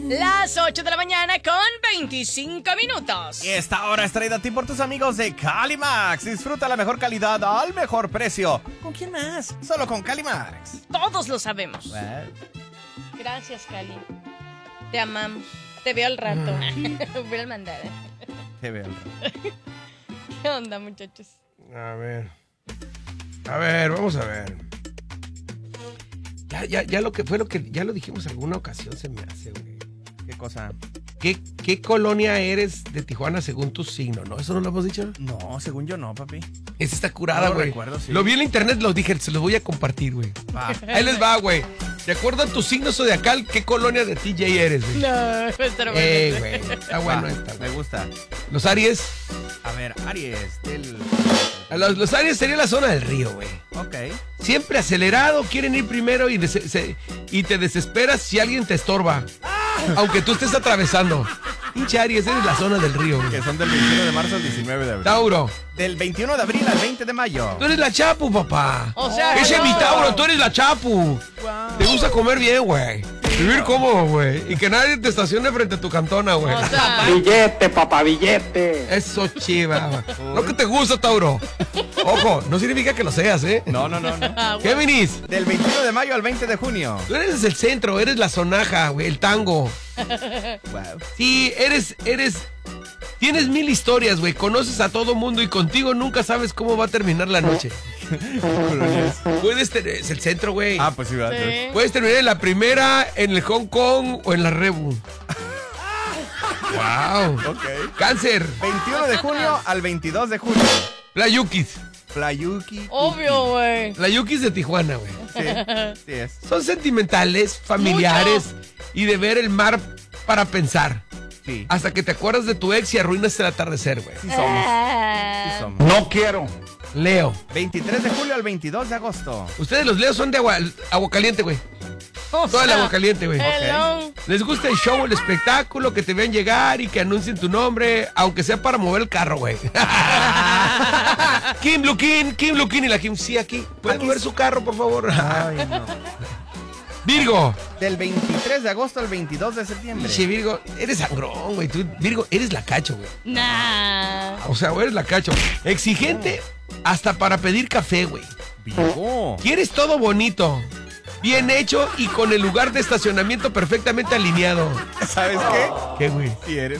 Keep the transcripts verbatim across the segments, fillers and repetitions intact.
Las ocho de la mañana con veinticinco minutos. Y esta hora es traída a ti por tus amigos de Calimax. Disfruta la mejor calidad al mejor precio. ¿Con quién más? Solo con Calimax. Todos lo sabemos. Well. Gracias, Cali. Te amamos. Te veo al rato. Voy a mandar, ¿eh? Te veo. ¿Qué onda, muchachos? A ver. A ver, vamos a ver. Ya, ya, ya lo que fue lo que ya lo dijimos alguna ocasión, se me hace, güey. ¿Qué cosa? ¿Qué, ¿Qué colonia eres de Tijuana según tu signo, no? ¿Eso no lo hemos dicho? No, según yo no, papi. Esa está curada, No lo güey. recuerdo, sí. Lo vi en la internet, lo dije, se los voy a compartir, güey. Va. Ahí les va, güey. De acuerdo a tu signo zodiacal, ¿qué colonia de T J eres, güey? No, estar bueno. Eh, güey. Está bueno Va, esta, me güey. gusta. Los Aries. A ver, Aries, del... Los, los Aries sería la zona del río, güey. Ok. Siempre acelerado, quieren ir primero y, des- se- y te desesperas si alguien te estorba. Aunque tú estés atravesando. Pinche Aries, eres la zona del río, güey. Que son del veintiuno de marzo al diecinueve de abril. Tauro, Del veintiuno de abril al veinte de mayo. tú eres la Chapu, papá. O sea, Ese es no. mi Tauro, tú eres la Chapu. Te gusta comer bien, güey. Vivir cómodo, güey. Y que nadie te estacione frente a tu cantona, güey. O sea, Billete, papá, billete. Eso chiva, güey. Lo que te gusta, Tauro. Ojo, no significa que lo seas, ¿eh? No, no, no, no. Géminis, Del veintiuno de mayo al veinte de junio. tú eres el centro, eres la sonaja, güey, el tango. Wow. Sí, eres, eres... Tienes mil historias, güey. Conoces a todo mundo y contigo nunca sabes cómo va a terminar la noche. Puedes tener... Es el centro, güey. Ah, pues sí, ¿verdad? sí. Puedes terminar en la primera, en el Hong Kong o en la Rebu. Wow. Ok. Cáncer, veintiuno de junio al veintidós de julio. Playukis. Playuki. Obvio, güey. Playukis de Tijuana, güey. Sí, sí es. Son sentimentales, familiares y de ver el mar para pensar. Sí. Hasta que te acuerdas de tu ex y arruinas el atardecer, güey. Sí somos. Sí somos. No quiero. Leo. veintitrés de julio al veintidós de agosto. Ustedes los Leos son de agua, agua caliente, güey. O Todo el sea, agua caliente, güey. hello. Les gusta el show, el espectáculo, que te vean llegar y que anuncien tu nombre, aunque sea para mover el carro, güey. Kim Lukin, Kim Lukin y la Kim, sí, aquí. ¿Pueden Aquí mover sí. su carro, por favor? Ay, no. Virgo. Del veintitrés de agosto al veintidós de septiembre. Che, Virgo, eres sangrón, güey. Tú, Virgo, eres la cacho, güey. Nah. O sea, güey, eres la cacho. Exigente hasta para pedir café, güey. Virgo. Quieres todo bonito, bien hecho y con el lugar de estacionamiento perfectamente alineado. ¿Sabes qué? ¿Qué, güey? Sí eres.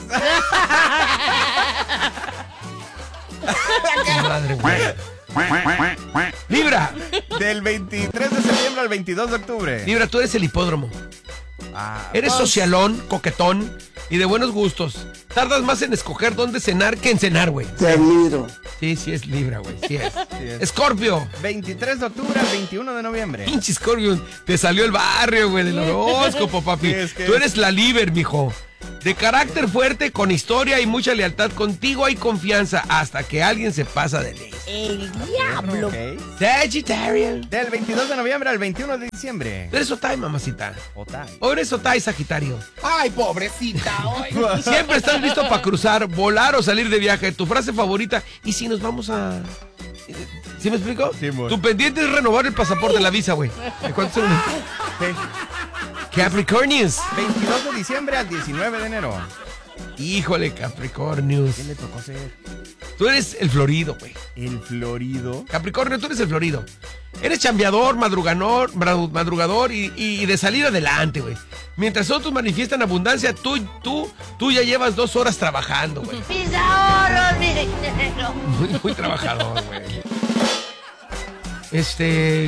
Madre, güey. Libra. Del veintitrés de septiembre al veintidós de octubre. Libra, tú eres el hipódromo. Ah, Eres pues, socialón, coquetón y de buenos gustos. Tardas más en escoger dónde cenar que en cenar, güey. Te admiro. Sí, sí es Libra, güey. Sí es. Sí es. Escorpio. veintitrés de octubre al veintiuno de noviembre. Pinche Scorpion, te salió el barrio, güey, del horóscopo, papi. Sí, es que Tú es- eres la Liber, mijo. De carácter fuerte, con historia y mucha lealtad, contigo hay confianza hasta que alguien se pasa de ley. El diablo. Ok. Sagittarian. Del veintidós de noviembre al veintiuno de diciembre. Tú eres Otay, mamacita. Otay. O eres Otay, Sagitario. Ay, pobrecita. Hoy. Siempre estás listo para cruzar, volar o salir de viaje. Tu frase favorita. ¿Y si nos vamos a...? ¿Sí me explico? Sí, amor. Tu pendiente es renovar el pasaporte, la visa, güey. ¿De cuántos son? Sí. Capricornius. veintidós de diciembre al diecinueve de enero. Híjole, Capricornius. ¿Qué le tocó ser? Tú eres el florido, güey. El Florido. Capricornio, tú eres el florido. Eres chambeador, madrugador, madu- madrugador y, y- y de salir adelante, güey. Mientras otros manifiestan abundancia, tú, tú, tú ya llevas dos horas trabajando, güey. Mis ahorros, mi dinero. Muy, muy trabajador, güey. Este...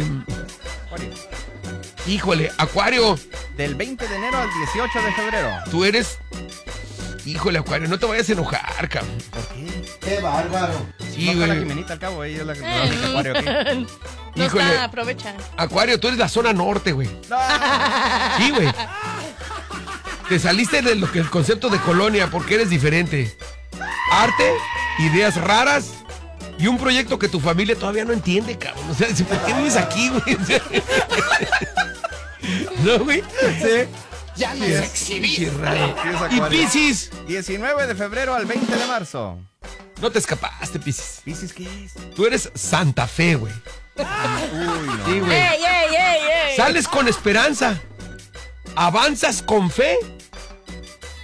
Híjole, Acuario, Del veinte de enero al dieciocho de febrero. tú eres... Híjole, Acuario, no te vayas a enojar, cabrón. ¿Por qué? Qué bárbaro. Sí, No está la güey. Jimenita al cabo, ella es la que la única Acuario aquí. No Híjole. está, aprovecha. Acuario, tú eres la zona norte, güey. No. Sí, güey. Te saliste de lo que el concepto de colonia porque eres diferente. Arte, ideas raras y un proyecto que tu familia todavía no entiende, cabrón. O sea, ¿por qué vives aquí, güey? O sea, ¿no, güey? Sí. Ya nos Sí, exhibiste. sí, raro. Sí, es Y Acuario. Piscis, diecinueve de febrero al veinte de marzo. no te escapaste, Piscis. ¿Piscis qué es? Tú eres Santa Fe, güey. Uy, no. Sí, güey. ¡Ey, ey, ey, ey! Sales con esperanza, avanzas con fe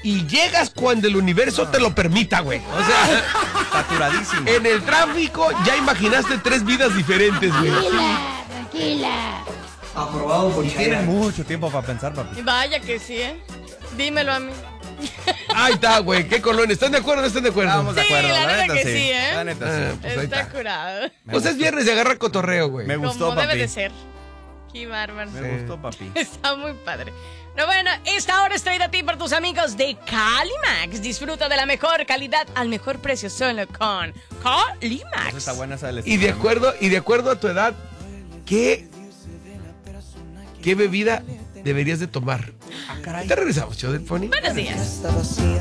y llegas cuando el universo te lo permita, güey. O sea, Saturadísimo. en el tráfico ya imaginaste tres vidas diferentes, güey. Tranquila, tranquila. Aprobado por Tienen mucho tiempo para pensar, papi. Vaya que sí, ¿eh? Dímelo a mí. Ahí está, güey. ¿Qué colonia? ¿Están de acuerdo o no están de acuerdo? Estamos de Sí, acuerdo, la la, neta neta que sí. sí, ¿eh? La neta Ah, sí. pues ahí Está está. curado. Pues es viernes y agarra cotorreo, güey. Me gustó, Como papi. debe de ser. Qué bárbaro. Me Sí. gustó, papi. Está muy padre. No, bueno, esta hora es traída a ti por tus amigos de Calimax. Disfruta de la mejor calidad al mejor precio solo con Calimax. Eso está buena esa del Y de estilo, acuerdo, y de acuerdo a tu edad, ¿qué, qué bebida deberías de tomar? Ah, caray. Te regresamos, show del Pony. Buenos días. Está vacía.